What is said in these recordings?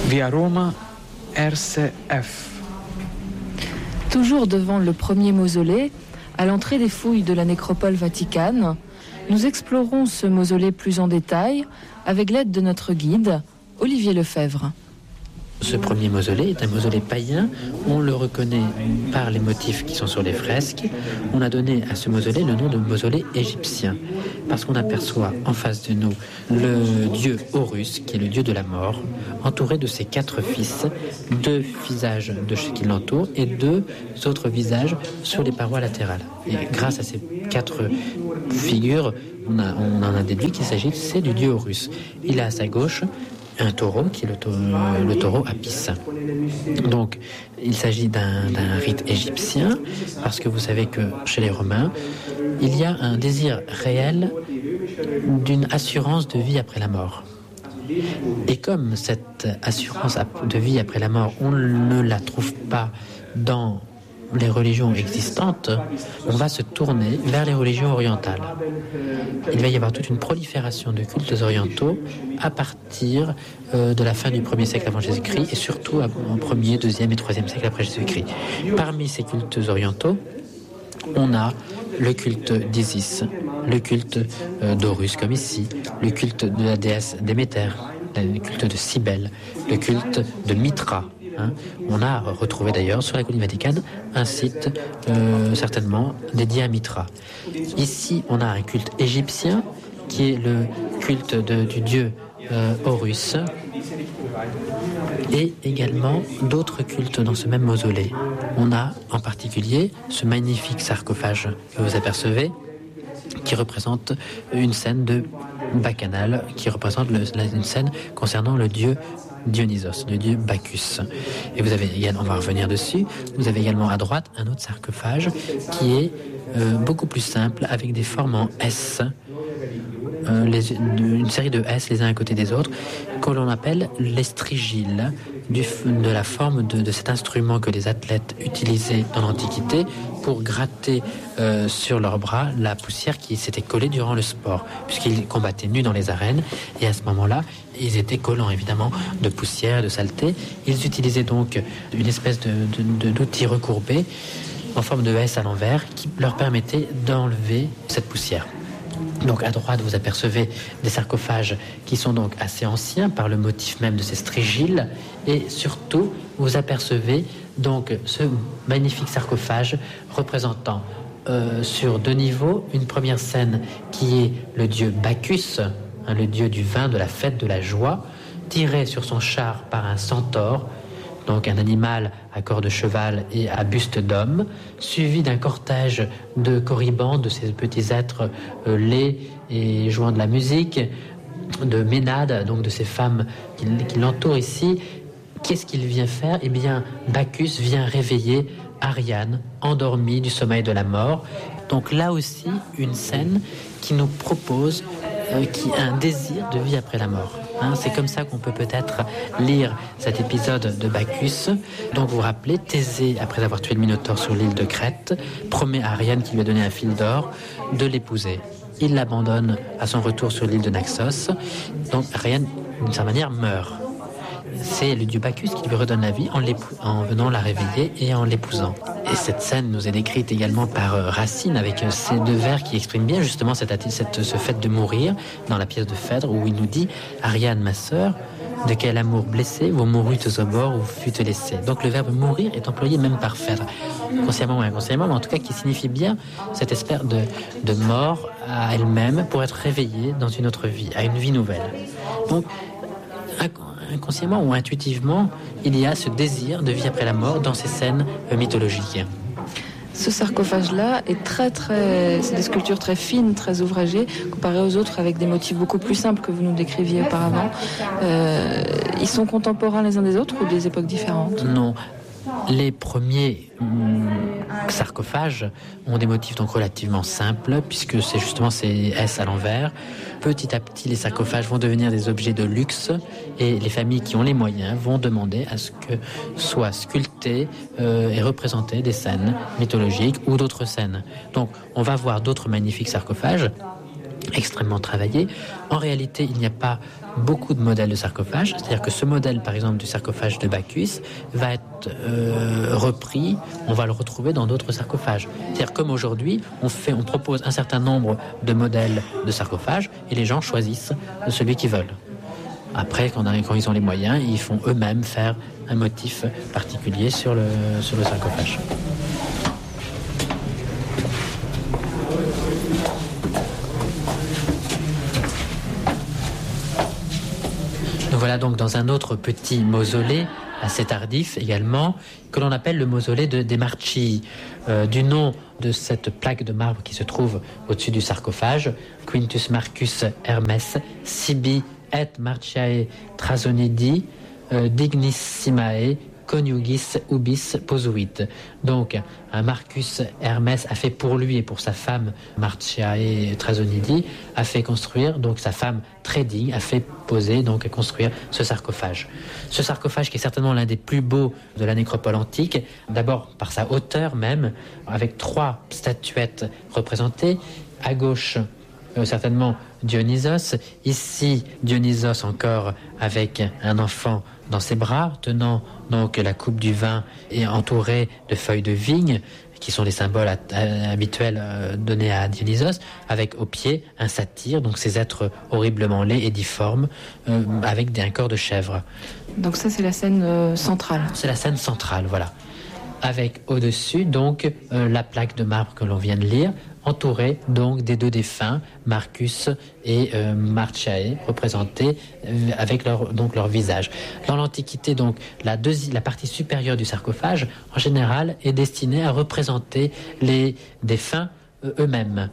Via Roma, RCF. Toujours devant le premier mausolée, à l'entrée des fouilles de la nécropole vaticane, nous explorons ce mausolée plus en détail avec l'aide de notre guide, Olivier Lefebvre. Ce premier mausolée est un mausolée païen. On le reconnaît par les motifs qui sont sur les fresques. On a donné à ce mausolée le nom de mausolée égyptien, parce qu'on aperçoit en face de nous le dieu Horus, qui est le dieu de la mort, entouré de ses 4 fils, 2 visages de ceux qui l'entourent et 2 autres visages sur les parois latérales. Et grâce à ces 4 figures, on en a déduit qu'il s'agissait du dieu Horus. Il a à sa gauche un taureau, qui est le taureau Apis. Donc, il s'agit d'un rite égyptien, parce que vous savez que chez les Romains, il y a un désir réel d'une assurance de vie après la mort. Et comme cette assurance de vie après la mort, on ne la trouve pas dans les religions existantes, on va se tourner vers les religions orientales. Il va y avoir toute une prolifération de cultes orientaux à partir de la fin du 1er siècle avant Jésus-Christ et surtout en 1er, 2e et 3e siècle après Jésus-Christ. Parmi ces cultes orientaux, on a le culte d'Isis, le culte d'Horus comme ici, le culte de la déesse Déméter, le culte de Cybèle, le culte de Mitra. On a retrouvé d'ailleurs sur la colline Vaticane un site certainement dédié à Mitra. Ici, on a un culte égyptien qui est le culte du dieu Horus et également d'autres cultes dans ce même mausolée. On a en particulier ce magnifique sarcophage que vous apercevez qui représente une scène de bacchanale, qui représente une scène concernant le dieu Dionysos, le dieu Bacchus. Et vous avez également, on va revenir dessus, vous avez également à droite un autre sarcophage qui est beaucoup plus simple avec des formes en S, une série de S les uns à côté des autres, que l'on appelle l'estrigyles, de la forme de cet instrument que les athlètes utilisaient dans l'Antiquité pour gratter sur leurs bras la poussière qui s'était collée durant le sport, puisqu'ils combattaient nus dans les arènes, et à ce moment-là, ils étaient collants évidemment de poussière, de saleté. Ils utilisaient donc une espèce d'outil recourbé en forme de S à l'envers qui leur permettait d'enlever cette poussière. Donc à droite, vous apercevez des sarcophages qui sont donc assez anciens par le motif même de ces strigyles, et surtout, vous apercevez donc ce magnifique sarcophage représentant sur 2 niveaux une première scène qui est le dieu Bacchus, le dieu du vin, de la fête, de la joie, tiré sur son char par un centaure, donc un animal à corps de cheval et à buste d'homme, suivi d'un cortège de corribans, de ces petits êtres laids et jouant de la musique, de Ménades, donc de ces femmes qui l'entourent ici. Qu'est-ce qu'il vient faire ? Eh bien, Bacchus vient réveiller Ariane, endormie du sommeil de la mort. Donc là aussi, une scène qui nous propose un désir de vie après la mort. C'est comme ça qu'on peut peut-être lire cet épisode de Bacchus. Donc vous vous rappelez, Thésée, après avoir tué le Minotaure sur l'île de Crète, promet à Ariane, qui lui a donné un fil d'or, de l'épouser. Il l'abandonne à son retour sur l'île de Naxos. Donc Ariane, d'une certaine manière, meurt. C'est le dieu Bacchus qui lui redonne la vie en venant la réveiller et en l'épousant. Et cette scène nous est décrite également par Racine, avec ces 2 vers qui expriment bien justement ce fait de mourir dans la pièce de Phèdre, où il nous dit « Ariane, ma sœur, de quel amour blessé, vous mourûtes au bord où fûtes laissé ». Donc le verbe « mourir » est employé même par Phèdre, consciemment ou inconsciemment, mais en tout cas qui signifie bien cette espèce de mort à elle-même pour être réveillée dans une autre vie, à une vie nouvelle. Donc, inconsciemment ou intuitivement, il y a ce désir de vie après la mort dans ces scènes mythologiques. Ce sarcophage-là est c'est des sculptures très fines, très ouvragées, comparées aux autres avec des motifs beaucoup plus simples que vous nous décriviez auparavant. Ils sont contemporains les uns des autres ou des époques différentes ? Non. Les premiers sarcophages ont des motifs donc relativement simples, puisque c'est justement ces S à l'envers. Petit à petit, les sarcophages vont devenir des objets de luxe, et les familles qui ont les moyens vont demander à ce que soient sculptées et représentées des scènes mythologiques ou d'autres scènes. Donc on va voir d'autres magnifiques sarcophages extrêmement travaillé. En réalité, il n'y a pas beaucoup de modèles de sarcophage, c'est-à-dire que ce modèle, par exemple, du sarcophage de Bacchus va être repris, on va le retrouver dans d'autres sarcophages. C'est-à-dire comme aujourd'hui, on propose un certain nombre de modèles de sarcophages et les gens choisissent celui qu'ils veulent. Après, quand ils ont les moyens, ils font eux-mêmes faire un motif particulier sur le sarcophage. Nous voilà donc dans un autre petit mausolée, assez tardif également, que l'on appelle le mausolée des Marcii, du nom de cette plaque de marbre qui se trouve au-dessus du sarcophage, Quintus Marcus Hermes, sibi et Marciae Trasonidi, dignissimae coniugis ubis posuit. Donc, un Marcus Hermès a fait pour lui et pour sa femme Marciae Trasonidi, a fait construire, donc sa femme très digne, a fait poser, donc construire ce sarcophage. Ce sarcophage qui est certainement l'un des plus beaux de la nécropole antique, d'abord par sa hauteur même, avec 3 statuettes représentées, à gauche certainement Dionysos, ici Dionysos encore avec un enfant dans ses bras, tenant donc la coupe du vin et entouré de feuilles de vigne, qui sont les symboles habituels donnés à Dionysos, avec au pied un satyre, donc ces êtres horriblement laids et difformes, avec un corps de chèvre. Donc ça c'est la scène centrale. C'est la scène centrale, voilà. Avec au-dessus donc la plaque de marbre que l'on vient de lire, entouré donc des 2 défunts, Marcus et Marciae, représentés avec leur visage. Dans l'Antiquité, donc, la partie supérieure du sarcophage, en général, est destinée à représenter les défunts eux-mêmes.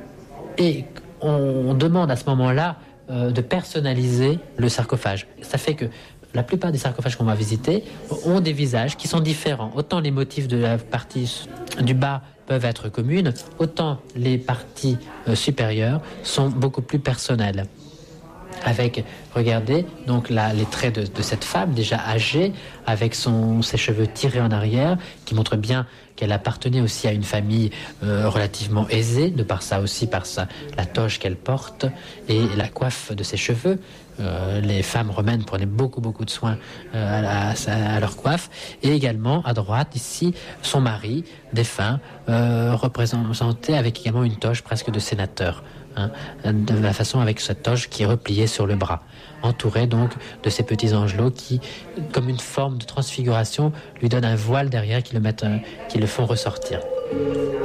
Et on demande à ce moment-là de personnaliser le sarcophage. Ça fait que la plupart des sarcophages qu'on va visiter ont des visages qui sont différents. Autant les motifs de la partie du bas peuvent être communes, autant les parties supérieures sont beaucoup plus personnelles. Avec, regardez, donc les traits de cette femme déjà âgée, avec ses cheveux tirés en arrière, qui montrent bien qu'elle appartenait aussi à une famille relativement aisée, de par ça aussi, la toge qu'elle porte et la coiffe de ses cheveux. Les femmes romaines prenaient beaucoup de soin à leur coiffe. Et également, à droite, ici, son mari, défunt, représenté avec également une toge presque de sénateur. De la façon avec cette toge qui est repliée sur le bras, entouré donc de ces petits angelots qui, comme une forme de transfiguration, lui donnent un voile derrière qui le font ressortir.